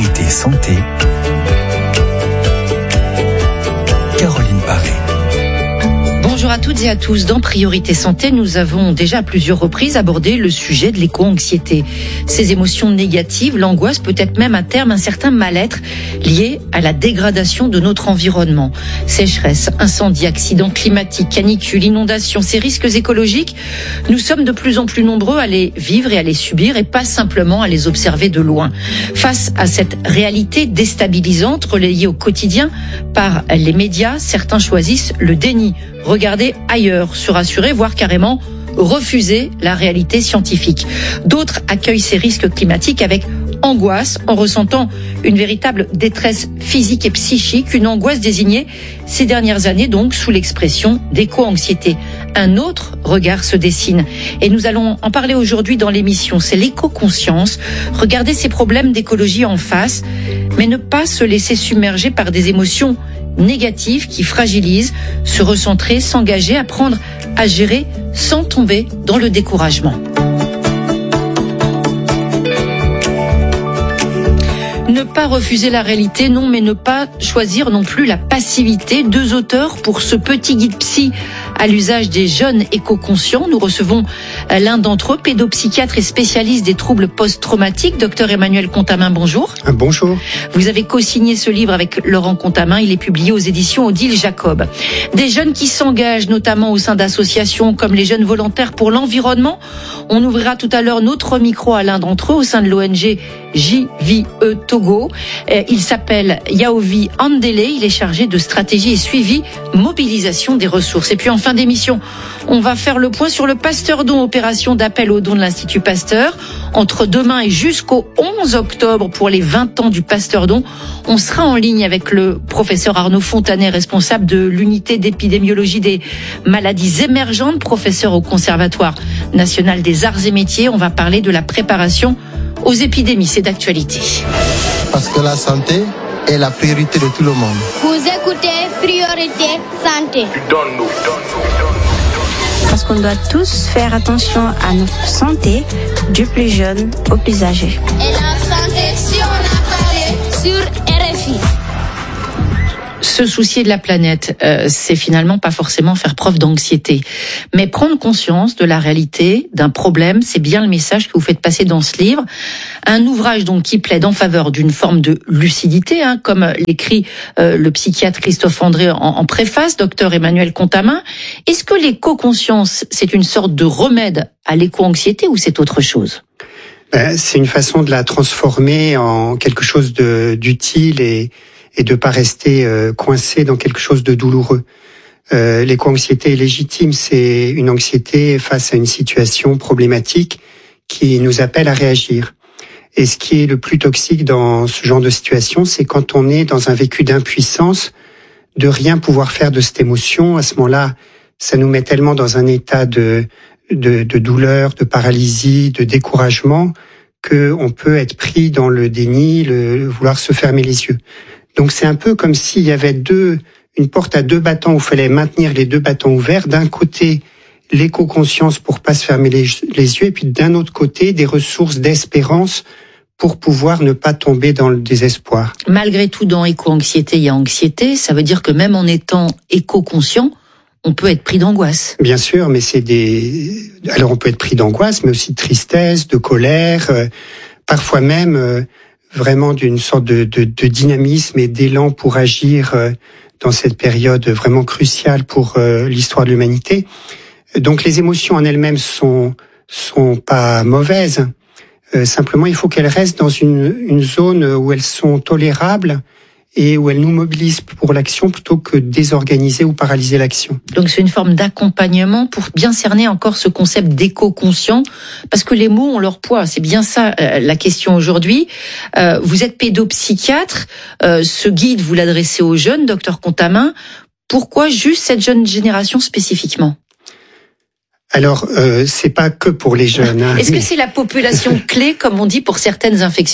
Priorité Santé, Caroline Paré. Bonjour à toutes et à tous. Dans Priorité Santé, nous avons déjà à plusieurs reprises abordé le sujet de l'éco-anxiété. Ces émotions négatives, l'angoisse, peut-être même à terme un certain mal-être lié à la dégradation de notre environnement. Sécheresse, incendie, accidents climatiques, canicules, inondations, ces risques écologiques, nous sommes de plus en plus nombreux à les vivre et à les subir et pas simplement à les observer de loin. Face à cette réalité déstabilisante relayée au quotidien par les médias, certains choisissent le déni. Regarder ailleurs, se rassurer, voire carrément refuser la réalité scientifique. D'autres accueillent ces risques climatiques avec angoisse, en ressentant une véritable détresse physique et psychique, une angoisse désignée ces dernières années donc sous l'expression d'éco-anxiété. Un autre regard se dessine et nous allons en parler aujourd'hui dans l'émission. C'est l'éco-conscience, regarder ces problèmes d'écologie en face, mais ne pas se laisser submerger par des émotions négatives qui fragilisent, se recentrer, s'engager, apprendre à gérer sans tomber dans le découragement. Ne pas refuser la réalité, non, mais ne pas choisir non plus la passivité. Deux auteurs pour ce petit guide psy à l'usage des jeunes éco-conscients. Nous recevons l'un d'entre eux, pédopsychiatre et spécialiste des troubles post-traumatiques, Dr Emmanuel Contamin. Bonjour. Bonjour. Vous avez co-signé ce livre avec Laurent Contamin. Il est publié aux éditions Odile Jacob. Des jeunes qui s'engagent notamment au sein d'associations comme les Jeunes Volontaires pour l'Environnement. On ouvrira tout à l'heure notre micro à l'un d'entre eux au sein de l'ONG JVE Togo. Il s'appelle Yaovi Andele. Il est chargé de stratégie et suivi mobilisation des ressources. Et puis en fin d'émission, on va faire le point sur le Pasteur Don, opération d'appel aux dons de l'Institut Pasteur. Entre demain et jusqu'au 11 octobre pour les 20 ans du Pasteur Don, on sera en ligne avec le professeur Arnaud Fontanet, responsable de l'unité d'épidémiologie des maladies émergentes, professeur au Conservatoire national des arts et métiers. On va parler de la préparation aux épidémies, c'est d'actualité. Parce que la santé est la priorité de tout le monde. Vous écoutez Priorité Santé. Parce qu'on doit tous faire attention à notre santé, du plus jeune au plus âgé. Et la santé, si on a parlé sur RFI. Se soucier de la planète, c'est finalement pas forcément faire preuve d'anxiété. Mais prendre conscience de la réalité, d'un problème, c'est bien le message que vous faites passer dans ce livre. Un ouvrage donc qui plaide en faveur d'une forme de lucidité, comme l'écrit le psychiatre Christophe André en préface, docteur Emmanuel Contamin. Est-ce que l'éco-conscience, c'est une sorte de remède à l'éco-anxiété ou c'est autre chose ? C'est une façon de la transformer en quelque chose d'utile et de pas rester coincé dans quelque chose de douloureux. L'éco-anxiété est légitime, c'est une anxiété face à une situation problématique qui nous appelle à réagir. Et ce qui est le plus toxique dans ce genre de situation, c'est quand on est dans un vécu d'impuissance, de rien pouvoir faire de cette émotion. À ce moment-là, ça nous met tellement dans un état de douleur, de paralysie, de découragement, que on peut être pris dans le déni, vouloir se fermer les yeux. Donc c'est un peu comme s'il y avait une porte à deux battants où il fallait maintenir les deux battants ouverts. D'un côté, l'éco-conscience pour pas se fermer les yeux, et puis d'un autre côté, des ressources d'espérance pour pouvoir ne pas tomber dans le désespoir. Malgré tout, dans éco-anxiété, il y a anxiété. Ça veut dire que même en étant éco-conscient, on peut être pris d'angoisse. Bien sûr, mais alors on peut être pris d'angoisse, mais aussi de tristesse, de colère, parfois même vraiment d'une sorte de dynamisme et d'élan pour agir dans cette période vraiment cruciale pour l'histoire de l'humanité. Donc les émotions en elles-mêmes sont pas mauvaises. Simplement, il faut qu'elles restent dans une zone où elles sont tolérables et où elles nous mobilisent pour l'action plutôt que désorganiser ou paralyser l'action. Donc c'est une forme d'accompagnement pour bien cerner encore ce concept d'éco-conscient, parce que les mots ont leur poids, c'est bien ça la question aujourd'hui. Vous êtes pédopsychiatre, ce guide vous l'adressez aux jeunes, docteur Contamin. Pourquoi juste cette jeune génération spécifiquement ? Alors, c'est pas que pour les jeunes. Est-ce que c'est la population clé, comme on dit, pour certaines infections ?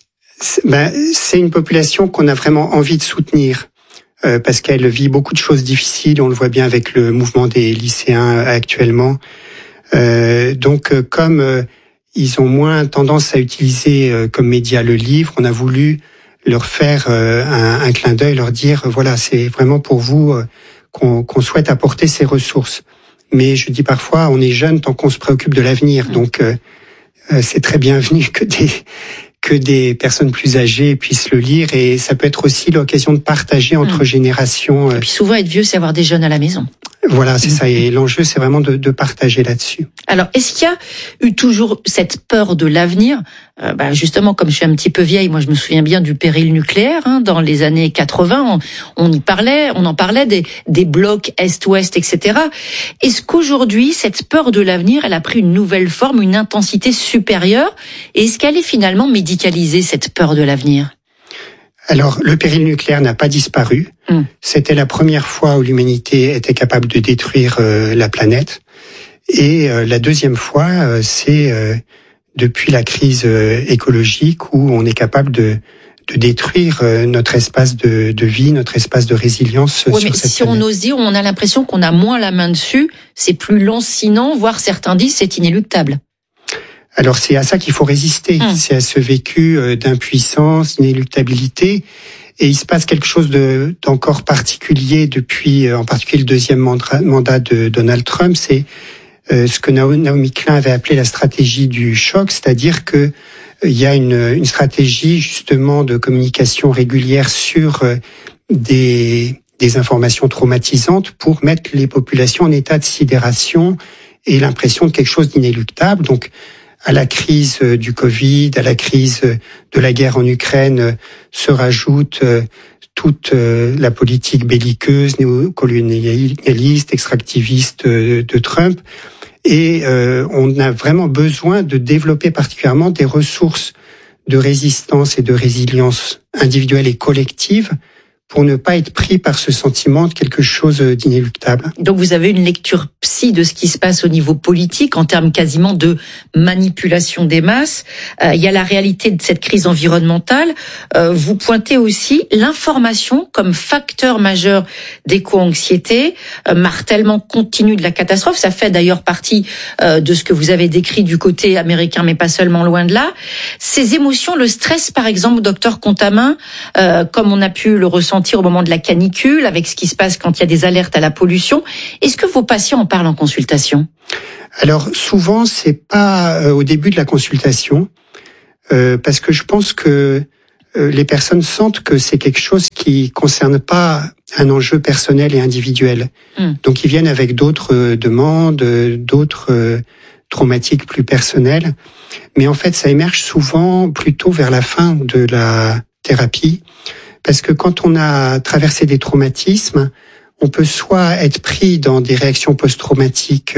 C'est une population qu'on a vraiment envie de soutenir parce qu'elle vit beaucoup de choses difficiles. On le voit bien avec le mouvement des lycéens actuellement. Donc, comme ils ont moins tendance à utiliser comme média le livre. On a voulu leur faire un clin d'œil, leur dire voilà, c'est vraiment pour vous qu'on souhaite apporter ces ressources. Mais je dis parfois, on est jeune tant qu'on se préoccupe de l'avenir, donc c'est très bienvenu que des personnes plus âgées puissent le lire, et ça peut être aussi l'occasion de partager entre générations. Et puis souvent être vieux, c'est avoir des jeunes à la maison. Voilà, c'est ça. Et l'enjeu, c'est vraiment de partager là-dessus. Alors, est-ce qu'il y a eu toujours cette peur de l'avenir ? Justement, comme je suis un petit peu vieille, moi je me souviens bien du péril nucléaire, dans les années 80, on en parlait des blocs Est-Ouest, etc. Est-ce qu'aujourd'hui, cette peur de l'avenir, elle a pris une nouvelle forme, une intensité supérieure ? Et est-ce qu'elle est finalement médicalisée, cette peur de l'avenir ? Alors, le péril nucléaire n'a pas disparu. C'était la première fois où l'humanité était capable de détruire la planète. Et la deuxième fois, c'est depuis la crise écologique où on est capable de détruire notre espace de vie, notre espace de résilience sur cette planète. Si on ose dire, on a l'impression qu'on a moins la main dessus, c'est plus lancinant, voire certains disent c'est inéluctable. Alors c'est à ça qu'il faut résister, c'est à ce vécu d'impuissance, d'inéluctabilité. Et il se passe quelque chose d'encore particulier depuis, en particulier le deuxième mandat de Donald Trump, c'est ce que Naomi Klein avait appelé la stratégie du choc, c'est-à-dire que il y a une stratégie justement de communication régulière sur des informations traumatisantes pour mettre les populations en état de sidération et l'impression de quelque chose d'inéluctable. Donc à la crise du Covid, à la crise de la guerre en Ukraine, se rajoute toute la politique belliqueuse, néocolonialiste, extractiviste de Trump. Et on a vraiment besoin de développer particulièrement des ressources de résistance et de résilience individuelle et collective pour ne pas être pris par ce sentiment de quelque chose d'inéluctable. Donc vous avez une lecture psy de ce qui se passe au niveau politique en termes quasiment de manipulation des masses. Il y a la réalité de cette crise environnementale. Vous pointez aussi l'information comme facteur majeur d'éco-anxiété, martèlement continu de la catastrophe. Ça fait d'ailleurs partie de ce que vous avez décrit du côté américain, mais pas seulement, loin de là. Ces émotions, le stress par exemple, docteur Contamin, comme on a pu le ressentir au moment de la canicule, avec ce qui se passe quand il y a des alertes à la pollution. Est-ce que vos patients en parlent en consultation ? Alors souvent, c'est pas au début de la consultation, parce que je pense que les personnes sentent que c'est quelque chose qui concerne pas un enjeu personnel et individuel. Donc ils viennent avec d'autres demandes, d'autres traumatiques plus personnelles. Mais en fait, ça émerge souvent plutôt vers la fin de la thérapie. Parce que quand on a traversé des traumatismes, on peut soit être pris dans des réactions post-traumatiques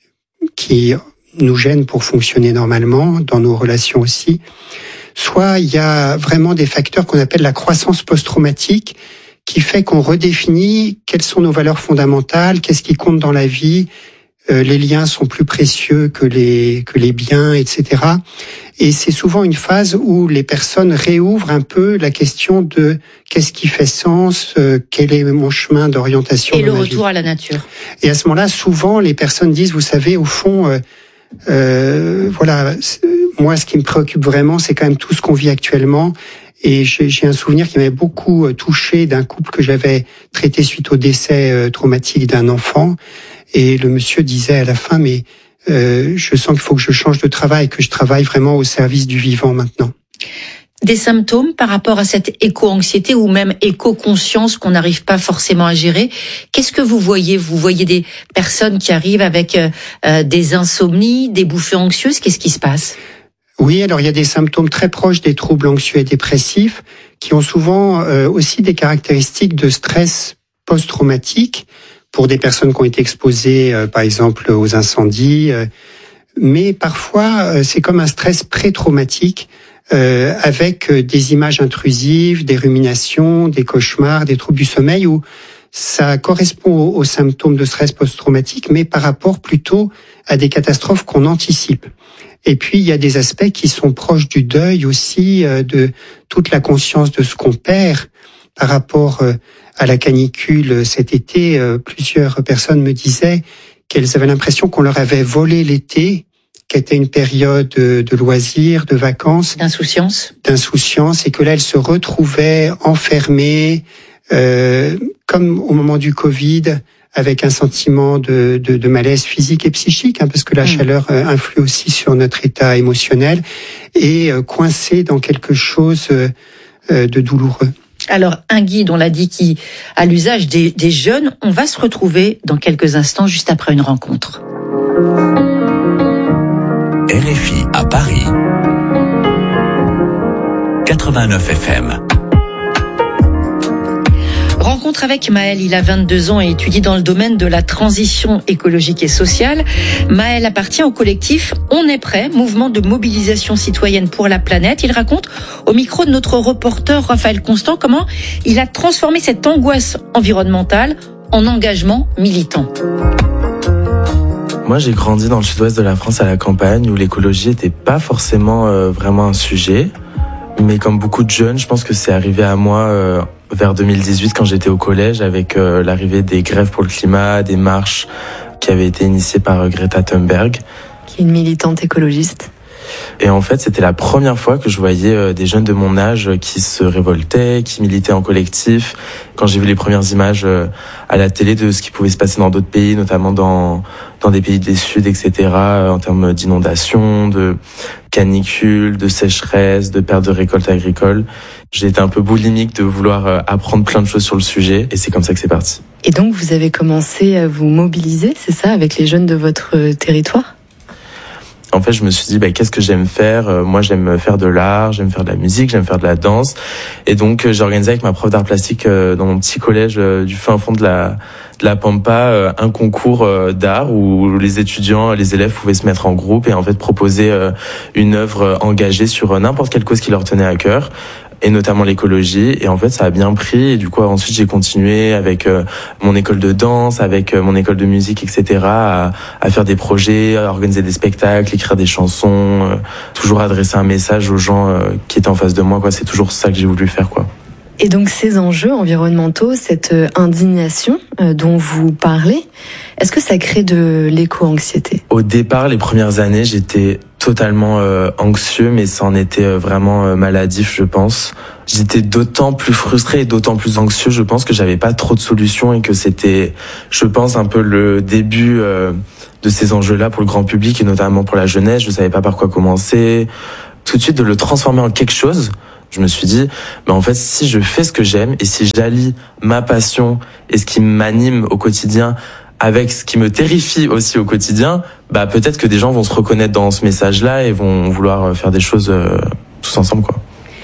qui nous gênent pour fonctionner normalement, dans nos relations aussi, soit il y a vraiment des facteurs qu'on appelle la croissance post-traumatique, qui fait qu'on redéfinit quelles sont nos valeurs fondamentales, qu'est-ce qui compte dans la vie, les liens sont plus précieux que les biens, etc. Et c'est souvent une phase où les personnes réouvrent un peu la question de qu'est-ce qui fait sens, quel est mon chemin d'orientation. Et le retour à la nature. Et à ce moment-là, souvent, les personnes disent, vous savez, au fond, voilà, moi, ce qui me préoccupe vraiment, c'est quand même tout ce qu'on vit actuellement. Et j'ai un souvenir qui m'avait beaucoup touché d'un couple que j'avais traité suite au décès traumatique d'un enfant. Et le monsieur disait à la fin, mais je sens qu'il faut que je change de travail, que je travaille vraiment au service du vivant maintenant. Des symptômes par rapport à cette éco-anxiété ou même éco-conscience qu'on n'arrive pas forcément à gérer. Qu'est-ce que vous voyez ? Vous voyez des personnes qui arrivent avec des insomnies, des bouffées anxieuses. Qu'est-ce qui se passe ? Oui, alors il y a des symptômes très proches des troubles anxieux et dépressifs qui ont souvent aussi des caractéristiques de stress post-traumatique pour des personnes qui ont été exposées, par exemple, aux incendies. Mais parfois, c'est comme un stress pré-traumatique avec des images intrusives, des ruminations, des cauchemars, des troubles du sommeil où ça correspond aux symptômes de stress post-traumatique, mais par rapport plutôt à des catastrophes qu'on anticipe. Et puis, il y a des aspects qui sont proches du deuil aussi, de toute la conscience de ce qu'on perd par rapport à la canicule cet été. Plusieurs personnes me disaient qu'elles avaient l'impression qu'on leur avait volé l'été, qui était une période de loisirs, de vacances, D'insouciance. et que là, elle se retrouvait enfermée, comme au moment du Covid, avec un sentiment de malaise physique et psychique, parce que la chaleur influe aussi sur notre état émotionnel, et coincée dans quelque chose de douloureux. Alors, un guide, on l'a dit, qui a l'usage des jeunes. On va se retrouver dans quelques instants, juste après une rencontre. RFI à Paris. 89 FM. Rencontre avec Maël, il a 22 ans et étudie dans le domaine de la transition écologique et sociale. Maël appartient au collectif On est prêt, mouvement de mobilisation citoyenne pour la planète. Il raconte au micro de notre reporter Raphaël Constant comment il a transformé cette angoisse environnementale en engagement militant. Moi, j'ai grandi dans le sud-ouest de la France, à la campagne, où l'écologie n'était pas forcément vraiment un sujet. Mais comme beaucoup de jeunes, je pense que c'est arrivé à moi vers 2018, quand j'étais au collège, avec l'arrivée des grèves pour le climat, des marches qui avaient été initiées par Greta Thunberg. Qui est une militante écologiste. Et en fait, c'était la première fois que je voyais des jeunes de mon âge qui se révoltaient, qui militaient en collectif. Quand j'ai vu les premières images à la télé de ce qui pouvait se passer dans d'autres pays, notamment dans des pays du Sud, etc., en termes d'inondations, de canicules, de sécheresse, de perte de récoltes agricoles, j'ai été un peu boulimique de vouloir apprendre plein de choses sur le sujet, et c'est comme ça que c'est parti. Et donc, vous avez commencé à vous mobiliser, c'est ça, avec les jeunes de votre territoire ? En fait, je me suis dit, qu'est-ce que j'aime faire ? Moi, j'aime faire de l'art, j'aime faire de la musique, j'aime faire de la danse. Et donc, j'ai organisé avec ma prof d'art plastique dans mon petit collège du fin fond de la Pampa un concours d'art où les étudiants, les élèves pouvaient se mettre en groupe et en fait proposer une œuvre engagée sur n'importe quelle cause qui leur tenait à cœur, et notamment l'écologie. Et en fait, ça a bien pris. Et du coup, ensuite, j'ai continué avec mon école de danse, avec mon école de musique, etc., à faire des projets, à organiser des spectacles, écrire des chansons, toujours adresser un message aux gens qui étaient en face de moi, quoi. C'est toujours ça que j'ai voulu faire, quoi. Et donc, ces enjeux environnementaux, cette indignation dont vous parlez, est-ce que ça crée de l'éco-anxiété ? Au départ, les premières années, j'étais totalement anxieux, mais ça en était vraiment maladif, je pense. J'étais d'autant plus frustré et d'autant plus anxieux, je pense, que j'avais pas trop de solutions et que c'était, je pense, un peu le début de ces enjeux-là pour le grand public et notamment pour la jeunesse. Je savais pas par quoi commencer. Tout de suite, de le transformer en quelque chose, je me suis dit, en fait, si je fais ce que j'aime et si j'allie ma passion et ce qui m'anime au quotidien avec ce qui me terrifie aussi au quotidien, peut-être que des gens vont se reconnaître dans ce message-là et vont vouloir faire des choses tous ensemble, quoi.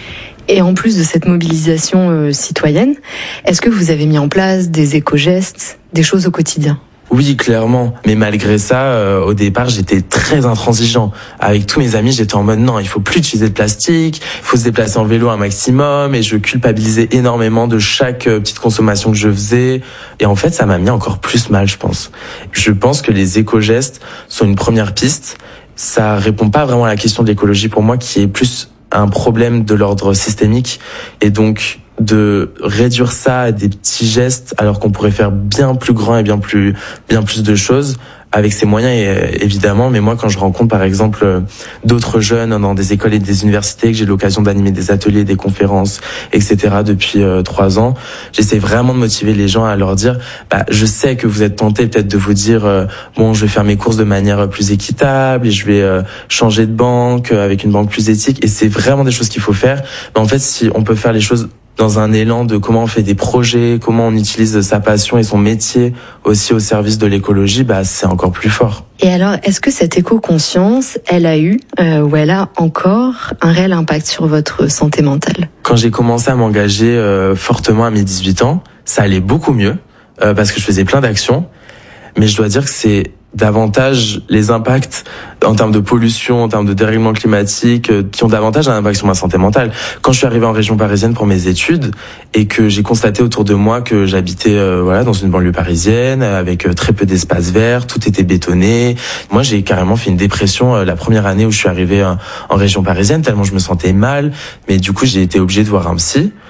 Et en plus de cette mobilisation citoyenne, est-ce que vous avez mis en place des éco-gestes, des choses au quotidien ? Oui, clairement. Mais malgré ça, au départ, j'étais très intransigeant. Avec tous mes amis, j'étais en mode non, il faut plus utiliser de plastique, il faut se déplacer en vélo un maximum, et je culpabilisais énormément de chaque petite consommation que je faisais. Et en fait, ça m'a mis encore plus mal, je pense. Je pense que les éco-gestes sont une première piste. Ça répond pas vraiment à la question de l'écologie pour moi, qui est plus un problème de l'ordre systémique. Et donc, de réduire ça à des petits gestes alors qu'on pourrait faire bien plus grand et bien plus de choses avec ses moyens, évidemment. Mais moi, quand je rencontre par exemple d'autres jeunes dans des écoles et des universités, que j'ai l'occasion d'animer des ateliers, des conférences, etc. depuis 3 ans, j'essaie vraiment de motiver les gens à leur dire, je sais que vous êtes tentés peut-être de vous dire, je vais faire mes courses de manière plus équitable et je vais changer de banque avec une banque plus éthique. Et c'est vraiment des choses qu'il faut faire. Mais en fait, si on peut faire les choses dans un élan de comment on fait des projets, comment on utilise sa passion et son métier aussi au service de l'écologie, c'est encore plus fort. Et alors, est-ce que cette éco-conscience, elle a eu ou elle a encore un réel impact sur votre santé mentale ? Quand j'ai commencé à m'engager fortement à mes 18 ans, ça allait beaucoup mieux parce que je faisais plein d'actions. Mais je dois dire que c'est davantage les impacts en termes de pollution, en termes de dérèglement climatique, qui ont davantage un impact sur ma santé mentale. Quand je suis arrivé en région parisienne pour mes études et que j'ai constaté autour de moi que j'habitais dans une banlieue parisienne avec très peu d'espace vert, tout était bétonné. Moi, j'ai carrément fait une dépression la première année où je suis arrivé en région parisienne, tellement je me sentais mal. Mais du coup, j'ai été obligé de voir un psy.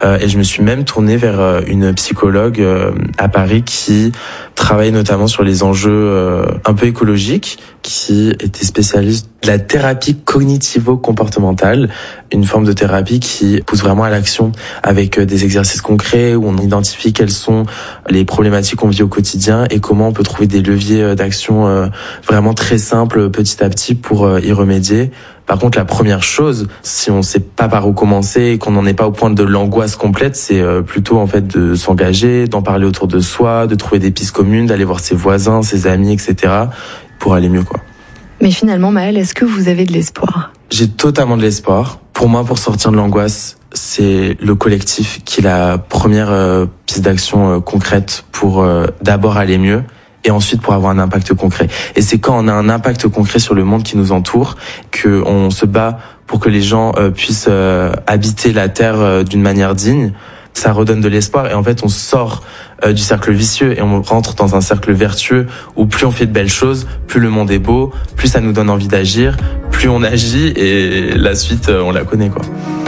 et je me suis même tourné vers une psychologue à Paris qui travaille notamment sur les enjeux un peu écologiques, qui était spécialiste de la thérapie cognitivo-comportementale, une forme de thérapie qui pousse vraiment à l'action avec des exercices concrets où on identifie quelles sont les problématiques qu'on vit au quotidien et comment on peut trouver des leviers d'action vraiment très simples petit à petit pour y remédier. Par contre, la première chose, si on sait pas par où commencer et qu'on n'en est pas au point de l'angoisse complète, c'est plutôt en fait de s'engager, d'en parler autour de soi, de trouver des pistes communes, d'aller voir ses voisins, ses amis, etc. pour aller mieux, quoi. Mais finalement, Maël, est-ce que vous avez de l'espoir ? J'ai totalement de l'espoir. Pour moi, pour sortir de l'angoisse, c'est le collectif qui est la première piste d'action concrète pour d'abord aller mieux et ensuite pour avoir un impact concret. Et c'est quand on a un impact concret sur le monde qui nous entoure qu'on se bat pour que les gens puissent habiter la Terre d'une manière digne. Ça redonne de l'espoir et en fait on sort du cercle vicieux et on rentre dans un cercle vertueux où plus on fait de belles choses, plus le monde est beau, plus ça nous donne envie d'agir, plus on agit et la suite on la connaît, quoi.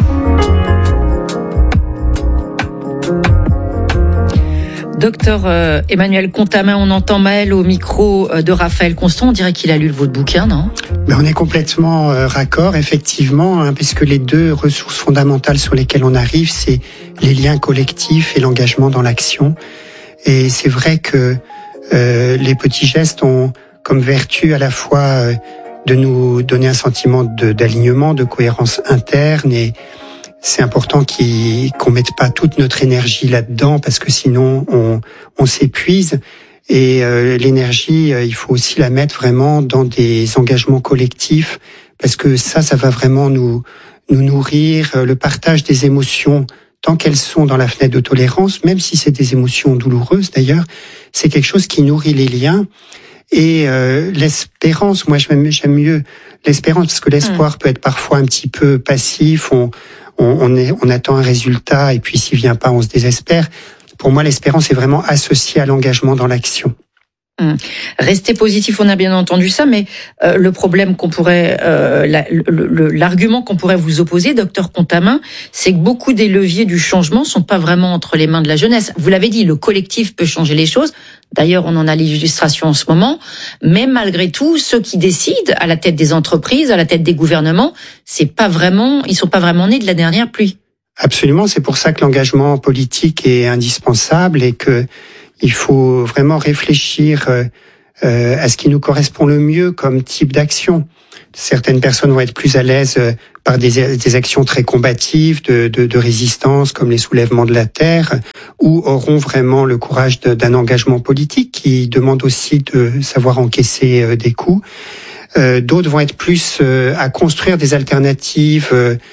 Docteur Emmanuel Contamin, on entend Maël au micro de Raphaël Constant. On dirait qu'il a lu votre bouquin, non ? On est complètement raccord, effectivement, puisque les deux ressources fondamentales sur lesquelles on arrive, c'est les liens collectifs et l'engagement dans l'action. Et c'est vrai que les petits gestes ont comme vertu à la fois de nous donner un sentiment d'alignement, de cohérence interne, et c'est important qu'on mette pas toute notre énergie là-dedans parce que sinon on s'épuise. Et l'énergie, il faut aussi la mettre vraiment dans des engagements collectifs parce que ça va vraiment nous nourrir. Le partage des émotions, tant qu'elles sont dans la fenêtre de tolérance, même si c'est des émotions douloureuses d'ailleurs, c'est quelque chose qui nourrit les liens. Et l'espérance, moi j'aime mieux l'espérance parce que l'espoir peut être parfois un petit peu passif. On attend un résultat et puis s'il vient pas, on se désespère. Pour moi, l'espérance est vraiment associée à l'engagement dans l'action. Rester positif, on a bien entendu ça, mais le problème qu'on pourrait, l'argument qu'on pourrait vous opposer, docteur Contamin, c'est que beaucoup des leviers du changement sont pas vraiment entre les mains de la jeunesse. Vous l'avez dit, le collectif peut changer les choses. D'ailleurs, on en a l'illustration en ce moment. Mais malgré tout, ceux qui décident à la tête des entreprises, à la tête des gouvernements, ils sont pas vraiment nés de la dernière pluie. Absolument, c'est pour ça que l'engagement politique est indispensable et que il faut vraiment réfléchir à ce qui nous correspond le mieux comme type d'action. Certaines personnes vont être plus à l'aise par des actions très combatives, de résistance, comme les soulèvements de la terre, ou auront vraiment le courage d'un engagement politique qui demande aussi de savoir encaisser des coups. D'autres vont être plus à construire des alternatives,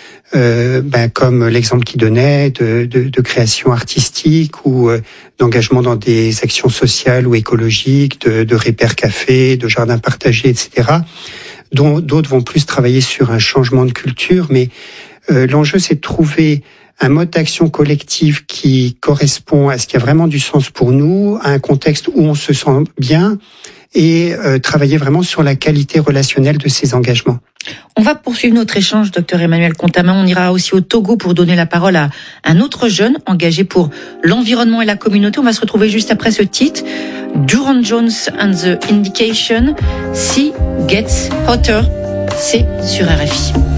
comme l'exemple qu'il donnait de création artistique ou d'engagement dans des actions sociales ou écologiques, de repères cafés, de jardins partagés, etc. D'autres vont plus travailler sur un changement de culture, mais l'enjeu c'est de trouver un mode d'action collectif qui correspond à ce qui a vraiment du sens pour nous, à un contexte où on se sent bien, et travailler vraiment sur la qualité relationnelle de ces engagements. On va poursuivre notre échange, docteur Emmanuel Contamin. On ira aussi au Togo pour donner la parole à un autre jeune engagé pour l'environnement et la communauté. On va se retrouver juste après ce titre. Durand Jones and the Indication, Sea Gets Hotter. C'est sur RFI.